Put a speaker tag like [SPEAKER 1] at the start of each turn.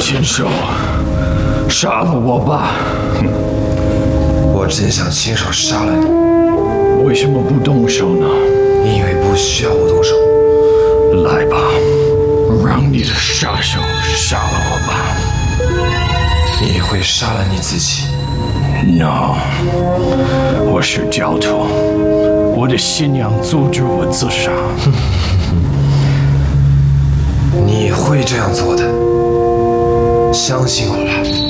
[SPEAKER 1] 亲手杀了我吧！
[SPEAKER 2] 哼，我真想亲手杀了你。
[SPEAKER 1] 为什么不动手呢？
[SPEAKER 2] 因为不需要我动手。
[SPEAKER 1] 来吧，让你的杀手杀了我吧。
[SPEAKER 2] 你会杀了你自己。
[SPEAKER 1] No， 我是教徒，我的信仰阻止我自杀。
[SPEAKER 2] 你会这样做的，相信我吧。